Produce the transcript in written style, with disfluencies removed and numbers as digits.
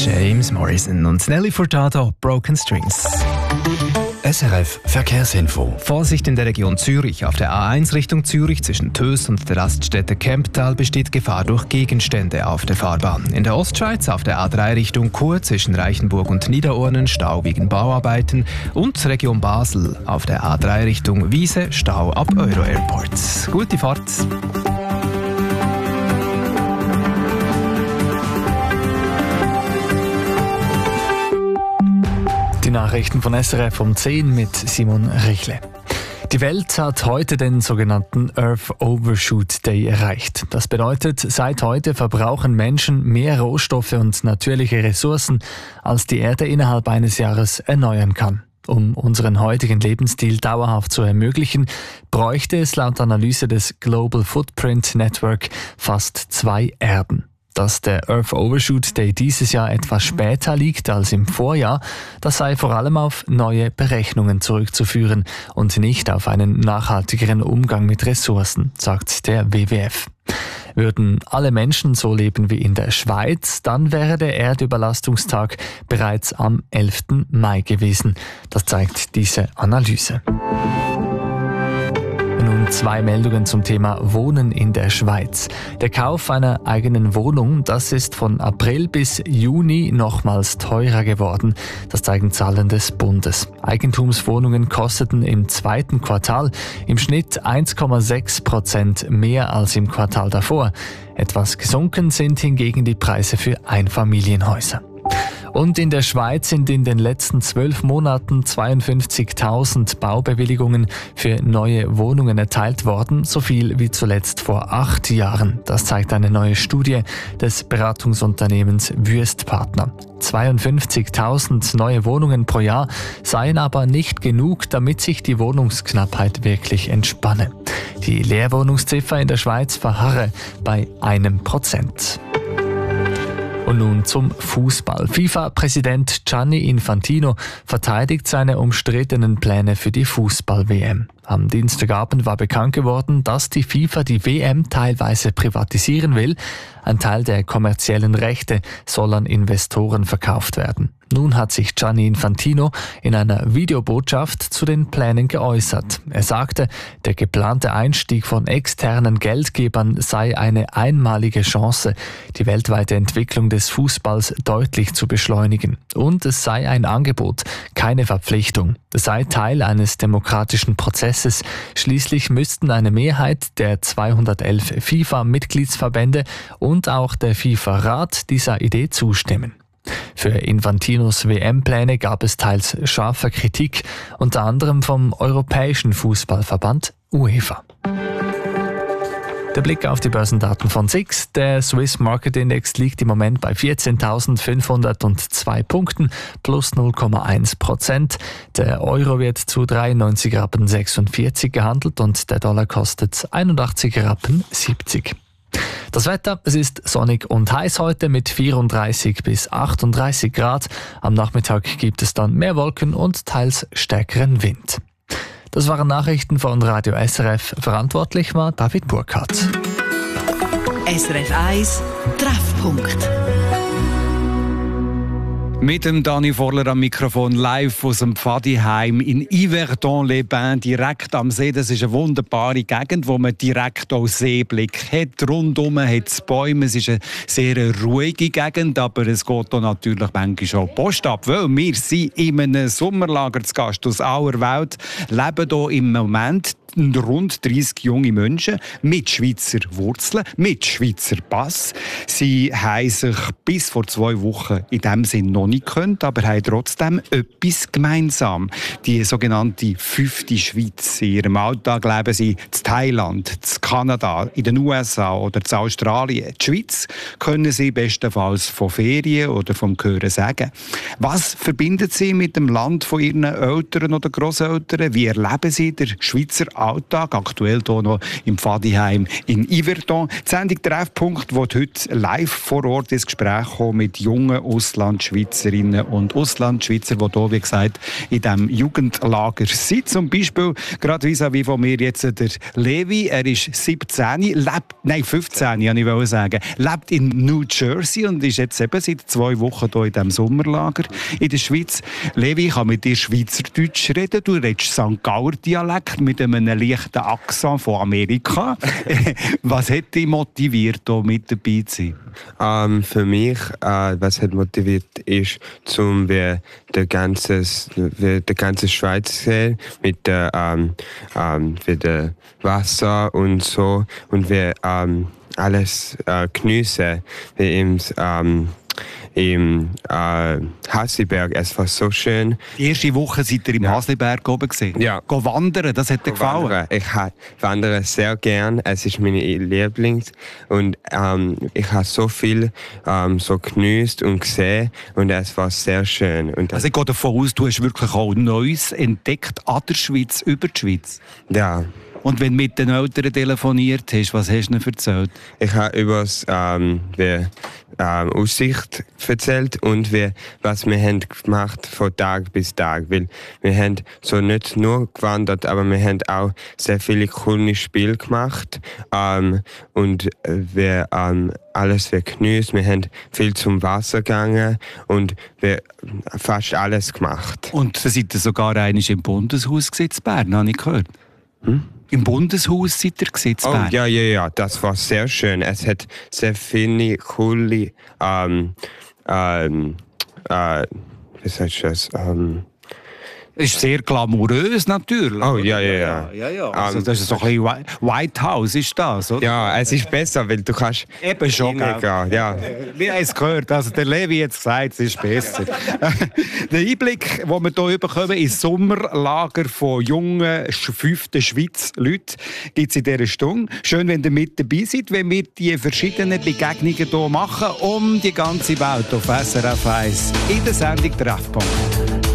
James Morrison und Nelly Furtado, Broken Strings. SRF Verkehrsinfo. Vorsicht in der Region Zürich. Auf der A1 Richtung Zürich zwischen Tös und der Raststätte Kemptal besteht Gefahr durch Gegenstände auf der Fahrbahn. In der Ostschweiz auf der A3 Richtung Chur zwischen Reichenburg und Niederurnen Stau wegen Bauarbeiten und Region Basel auf der A3 Richtung Wiese Stau ab Euro Airport. Gute Fahrt! Die Nachrichten von SRF um 10 mit Simon Richle. Die Welt hat heute den sogenannten Earth Overshoot Day erreicht. Das bedeutet, seit heute verbrauchen Menschen mehr Rohstoffe und natürliche Ressourcen, als die Erde innerhalb eines Jahres erneuern kann. Um unseren heutigen Lebensstil dauerhaft zu ermöglichen, bräuchte es laut Analyse des Global Footprint Network fast 2 Erden. Dass der Earth Overshoot Day dieses Jahr etwas später liegt als im Vorjahr, das sei vor allem auf neue Berechnungen zurückzuführen und nicht auf einen nachhaltigeren Umgang mit Ressourcen, sagt der WWF. Würden alle Menschen so leben wie in der Schweiz, dann wäre der Erdüberlastungstag bereits am 11. Mai gewesen. Das zeigt diese Analyse. Nun 2 Meldungen zum Thema Wohnen in der Schweiz. Der Kauf einer eigenen Wohnung, das ist von April bis Juni nochmals teurer geworden. Das zeigen Zahlen des Bundes. Eigentumswohnungen kosteten im 2. Quartal im Schnitt 1,6% mehr als im Quartal davor. Etwas gesunken sind hingegen die Preise für Einfamilienhäuser. Und in der Schweiz sind in den letzten 12 Monaten 52.000 Baubewilligungen für neue Wohnungen erteilt worden, so viel wie zuletzt vor 8 Jahren. Das zeigt eine neue Studie des Beratungsunternehmens Wüstpartner. 52.000 neue Wohnungen pro Jahr seien aber nicht genug, damit sich die Wohnungsknappheit wirklich entspanne. Die Leerwohnungsziffer in der Schweiz verharre bei 1%. Und nun zum Fußball. FIFA-Präsident Gianni Infantino verteidigt seine umstrittenen Pläne für die Fußball-WM. Am Dienstagabend war bekannt geworden, dass die FIFA die WM teilweise privatisieren will. Ein Teil der kommerziellen Rechte soll an Investoren verkauft werden. Nun hat sich Gianni Infantino in einer Videobotschaft zu den Plänen geäußert. Er sagte, der geplante Einstieg von externen Geldgebern sei eine einmalige Chance, die weltweite Entwicklung des Fußballs deutlich zu beschleunigen. Und es sei ein Angebot, keine Verpflichtung. Es sei Teil eines demokratischen Prozesses. Schließlich müssten eine Mehrheit der 211 FIFA-Mitgliedsverbände und auch der FIFA-Rat dieser Idee zustimmen. Für Infantinos WM-Pläne gab es teils scharfe Kritik, unter anderem vom Europäischen Fußballverband UEFA. Der Blick auf die Börsendaten von SIX. Der Swiss Market Index liegt im Moment bei 14.502 Punkten, plus 0,1%. Der Euro wird zu 93,46 Rappen gehandelt und der Dollar kostet 81,70 Rappen. Das Wetter, es ist sonnig und heiß heute mit 34 bis 38 Grad. Am Nachmittag gibt es dann mehr Wolken und teils stärkeren Wind. Das waren Nachrichten von Radio SRF. Verantwortlich war David Burkhardt. SRF 1 Treffpunkt. Mit dem Dani Vorler am Mikrofon, live aus dem Pfadiheim in Yverdon-les-Bains, direkt am See. Das ist eine wunderbare Gegend, wo man direkt auch Seeblick hat. Rundum hat es Bäume. Es ist eine sehr ruhige Gegend, aber es geht hier natürlich manchmal auch Post ab, weil wir sind in einem Sommerlager zu Gast aus aller Welt, leben hier im Moment rund 30 junge Menschen mit Schweizer Wurzeln, mit Schweizer Pass. Sie haben sich bis vor 2 Wochen in diesem Sinn noch nicht gekannt, aber haben trotzdem etwas gemeinsam. Die sogenannte 5. Schweiz. In ihrem Alltag leben sie in Thailand, in Kanada, in den USA oder in Australien. Die Schweiz können sie bestenfalls von Ferien oder vom Hören sagen. Was verbindet sie mit dem Land von ihren Eltern oder Grosseltern? Wie erleben sie den Schweizer Alltag, aktuell hier noch im Pfadiheim in Yverdon. Die Sendung Treffpunkt wird heute live vor Ort ins Gespräch kommen mit jungen Auslandschweizern Schweizerinnen und Auslandschweizer, die hier, wie gesagt, in diesem Jugendlager sind. Zum Beispiel, gerade vis-à-vis von mir jetzt der Levi, er ist 15, 15, ich wollte sagen, lebt in New Jersey und ist jetzt eben seit 2 Wochen hier in diesem Sommerlager in der Schweiz. Levi, ich kann mit dir Schweizerdeutsch reden, du redest St. Gauer Dialekt mit einem leichten Akzent von Amerika. Was hat dich motiviert, hier mit dabei zu sein? Für mich, was hat motiviert, ist, die ganze Schweiz zu sehen, mit der Wasser und so, und wir alles geniessen, wie im Hasliberg. Es war so schön. Die erste Woche seid ihr im Hasliberg oben gesehen? Ja. Go wandern, das hat dir gefallen? Ich wandere sehr gern. Es ist meine Lieblings. Und ich habe so viel so genießt und gesehen. Und es war sehr schön. Und also ich gehe davon aus, du hast wirklich auch Neues entdeckt an der Schweiz, über die Schweiz. Ja. Und wenn du mit den Eltern telefoniert hast, was hast du ihnen erzählt? Ich habe über Aussicht erzählt und was wir haben gemacht von Tag bis Tag. Weil wir haben so nicht nur gewandert, aber wir haben auch sehr viele coole Spiele gemacht. Und wir alles genießt. Wir haben viel zum Wasser gegangen und wir fast alles gemacht. Und da seid ihr sogar einmal im Bundeshaus in Bern, habe ich gehört. Im Bundeshaus seid ihr in Bern? Oh, ja, das war sehr schön. Es hat sehr viele coole, wie sagst du das? Ist sehr glamourös natürlich. Oh, ja. Also das ist so ein bisschen White House, ist das, oder? Ja, es ist besser, weil du kannst eben schon gehen. Ja. Wir haben es gehört, also der Levi hat gesagt, es ist besser. Der Einblick, den wir hier bekommen, ins Sommerlager von jungen 5. Schweiz-Leuten, gibt es in dieser Stunde. Schön, wenn ihr mit dabei seid, wenn wir die verschiedenen Begegnungen hier machen, um die ganze Welt auf SRF 1 in der Sendung Treffpunkt.